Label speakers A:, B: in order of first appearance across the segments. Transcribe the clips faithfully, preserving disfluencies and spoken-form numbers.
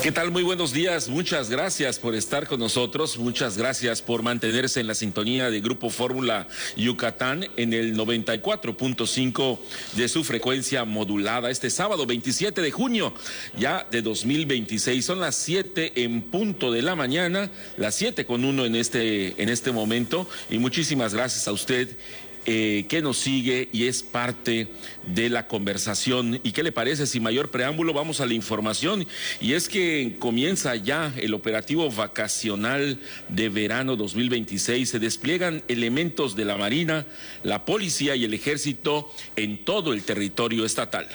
A: ¿Qué tal? Muy buenos días. Muchas gracias por estar con nosotros. Muchas gracias por mantenerse en la sintonía de Grupo Fórmula Yucatán en el noventa y cuatro punto cinco de su frecuencia modulada. Este sábado veintisiete de junio ya de dos mil veintiséis. Son las siete en punto de la mañana, las siete con uno en este, en este momento. Y muchísimas gracias a usted Eh, que nos sigue y es parte de la conversación. ¿Y qué le parece? Sin mayor preámbulo, vamos a la información. Y es que comienza ya el operativo vacacional de verano dos mil veintiséis. Se despliegan elementos de la Marina, la Policía y el Ejército en todo el territorio estatal.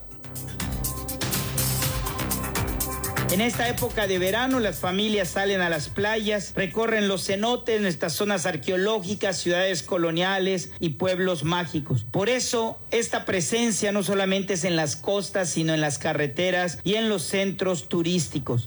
B: En esta época de verano, las familias salen a las playas, recorren los cenotes, nuestras zonas arqueológicas, ciudades coloniales y pueblos mágicos. Por eso, esta presencia no solamente es en las costas, sino en las carreteras y en los centros turísticos.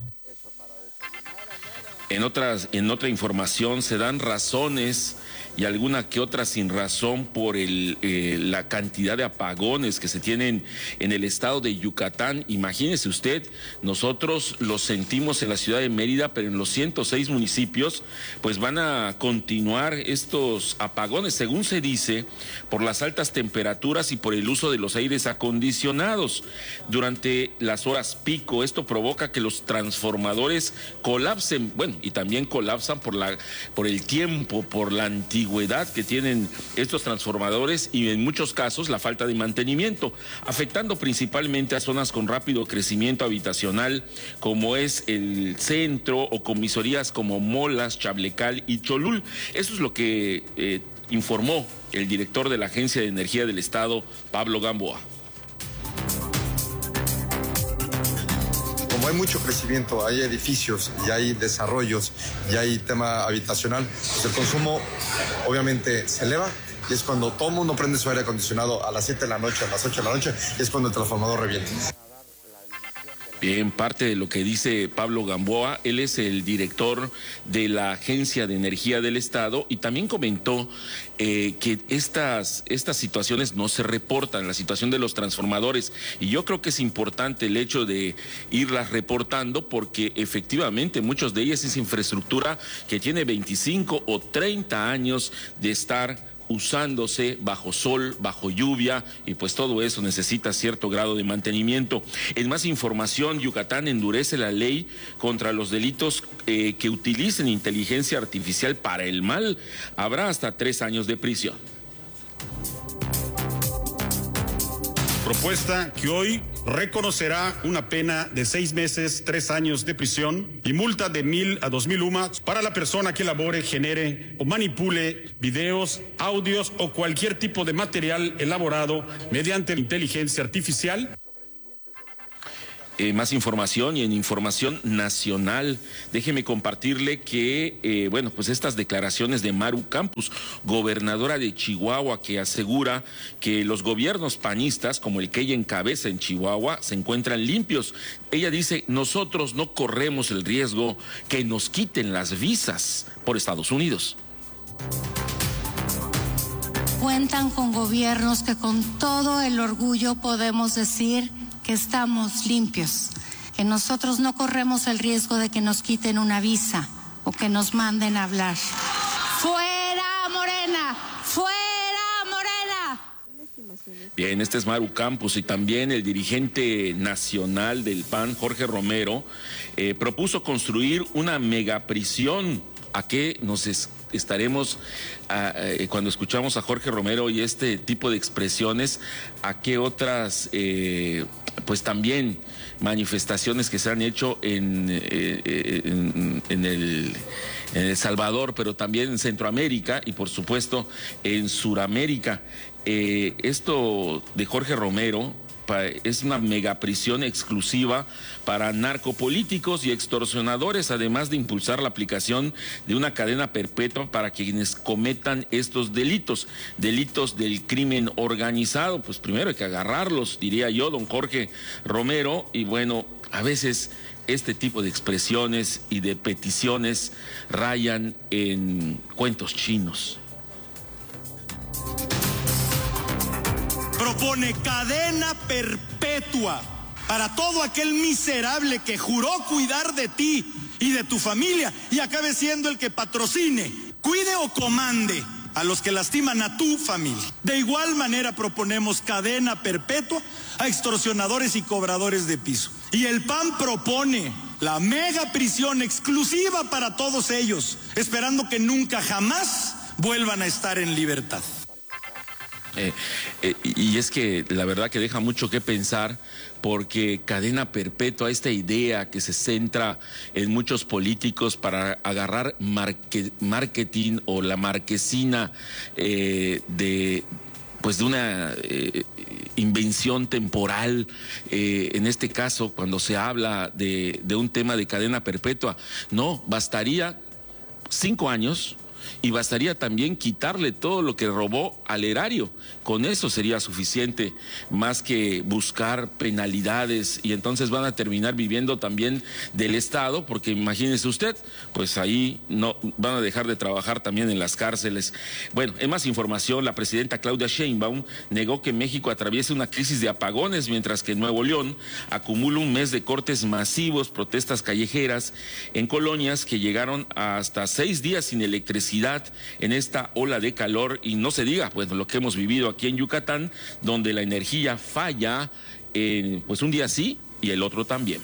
A: En otras, en otra información, se dan razones y alguna que otra sin razón por el, eh, la cantidad de apagones que se tienen en el estado de Yucatán. Imagínese usted, nosotros lo sentimos en la ciudad de Mérida, pero en los ciento seis municipios, pues van a continuar estos apagones, según se dice, por las altas temperaturas y por el uso de los aires acondicionados durante las horas pico. Esto provoca que los transformadores colapsen, bueno, y también colapsan por la, por el tiempo, por la antigüedad que tienen estos transformadores y en muchos casos la falta de mantenimiento, afectando principalmente a zonas con rápido crecimiento habitacional como es el centro o comisarías como Molas, Chablecal y Cholul. Eso es lo que eh, informó el director de la Agencia de Energía del Estado, Pablo Gamboa.
C: Como hay mucho crecimiento, hay edificios y hay desarrollos y hay tema habitacional, pues el consumo obviamente se eleva y es cuando todo el mundo prende su aire acondicionado a las siete de la noche, a las ocho de la noche, y es cuando el transformador revienta.
A: Bien, parte de lo que dice Pablo Gamboa, él es el director de la Agencia de Energía del Estado y también comentó eh, que estas, estas situaciones no se reportan, la situación de los transformadores, y yo creo que es importante el hecho de irlas reportando porque efectivamente muchos de ellas es infraestructura que tiene veinticinco o treinta años de estar usándose bajo sol, bajo lluvia, y pues todo eso necesita cierto grado de mantenimiento. En más información, Yucatán endurece la ley contra los delitos eh, que utilicen inteligencia artificial para el mal. Habrá hasta tres años de prisión.
D: Propuesta que hoy reconocerá una pena de seis meses, tres años de prisión y multa de mil a dos mil UMAS para la persona que elabore, genere o manipule videos, audios o cualquier tipo de material elaborado mediante la inteligencia artificial.
A: Eh, más información y en información nacional, déjeme compartirle que, eh, bueno, pues estas declaraciones de Maru Campos, gobernadora de Chihuahua, que asegura que los gobiernos panistas, como el que ella encabeza en Chihuahua, se encuentran limpios. Ella dice, nosotros no corremos el riesgo que nos quiten las visas por Estados Unidos.
E: Cuentan con gobiernos que con todo el orgullo podemos decir que estamos limpios, que nosotros no corremos el riesgo de que nos quiten una visa o que nos manden a hablar. ¡Fuera Morena! ¡Fuera Morena!
A: Bien, este es Maru Campos y también el dirigente nacional del P A N, Jorge Romero, eh, propuso construir una megaprisión. ¿A qué nos es? Estaremos, uh, eh, cuando escuchamos a Jorge Romero y este tipo de expresiones, a qué otras, eh, pues también manifestaciones que se han hecho en, eh, en, en, el, en El Salvador, pero también en Centroamérica y por supuesto en Suramérica. Eh, esto de Jorge Romero es una megaprisión exclusiva para narcopolíticos y extorsionadores, además de impulsar la aplicación de una cadena perpetua para quienes cometan estos delitos, delitos del crimen organizado. Pues primero hay que agarrarlos, diría yo, don Jorge Romero, y bueno, a veces este tipo de expresiones y de peticiones rayan en cuentos chinos.
F: Propone cadena perpetua para todo aquel miserable que juró cuidar de ti y de tu familia y acabe siendo el que patrocine, cuide o comande a los que lastiman a tu familia. De igual manera proponemos cadena perpetua a extorsionadores y cobradores de piso. Y el P A N propone la mega prisión exclusiva para todos ellos, esperando que nunca jamás vuelvan a estar en libertad.
A: Eh, eh, y es que la verdad que deja mucho que pensar, porque cadena perpetua, esta idea que se centra en muchos políticos para agarrar marque, marketing o la marquesina eh, de, pues de una eh, invención temporal, eh, en este caso cuando se habla de, de un tema de cadena perpetua, no, bastaría cinco años. Y bastaría también quitarle todo lo que robó al erario. Con eso sería suficiente, más que buscar penalidades, y entonces van a terminar viviendo también del Estado, porque imagínese usted, pues ahí no van a dejar de trabajar también en las cárceles. Bueno, en más información, la presidenta Claudia Sheinbaum negó que México atraviese una crisis de apagones, mientras que Nuevo León acumula un mes de cortes masivos, protestas callejeras en colonias que llegaron hasta seis días sin electricidad en esta ola de calor, y no se diga pues lo que hemos vivido aquí en Yucatán, donde la energía falla eh, pues un día sí y el otro también.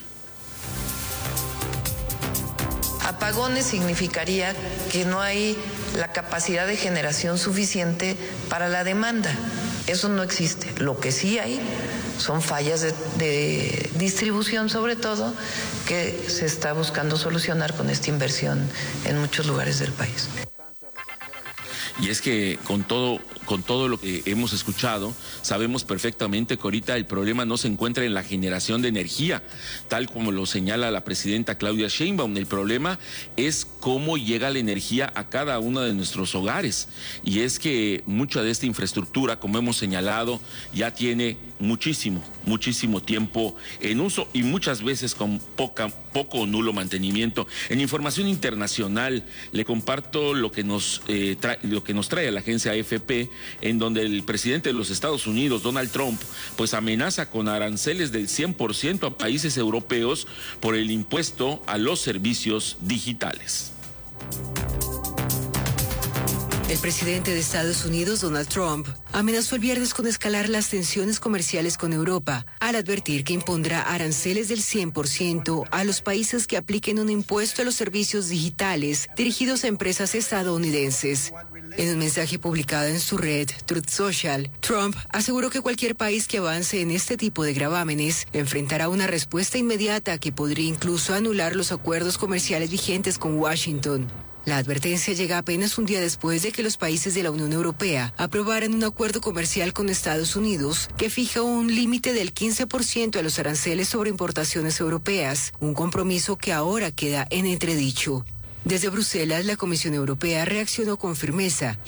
G: Apagones significaría que no hay la capacidad de generación suficiente para la demanda. Eso no existe. Lo que sí hay son fallas de, de distribución, sobre todo, que se está buscando solucionar con esta inversión en muchos lugares del país.
A: Y es que con todo, con todo lo que hemos escuchado, sabemos perfectamente que ahorita el problema no se encuentra en la generación de energía, tal como lo señala la presidenta Claudia Sheinbaum. El problema es cómo llega la energía a cada uno de nuestros hogares. Y es que mucha de esta infraestructura, como hemos señalado, ya tiene muchísimo, muchísimo tiempo en uso y muchas veces con poca, poco o nulo mantenimiento. En información internacional le comparto lo que nos eh, trae, lo que nos trae la agencia A F P, en donde el presidente de los Estados Unidos, Donald Trump, pues amenaza con aranceles del cien por ciento a países europeos por el impuesto a los servicios digitales.
H: El presidente de Estados Unidos, Donald Trump, amenazó el viernes con escalar las tensiones comerciales con Europa al advertir que impondrá aranceles del cien por ciento a los países que apliquen un impuesto a los servicios digitales dirigidos a empresas estadounidenses. En un mensaje publicado en su red Truth Social, Trump aseguró que cualquier país que avance en este tipo de gravámenes enfrentará una respuesta inmediata que podría incluso anular los acuerdos comerciales vigentes con Washington. La advertencia llega apenas un día después de que los países de la Unión Europea aprobaran un acuerdo comercial con Estados Unidos que fija un límite del quince por ciento a los aranceles sobre importaciones europeas, un compromiso que ahora queda en entredicho. Desde Bruselas, la Comisión Europea reaccionó con firmeza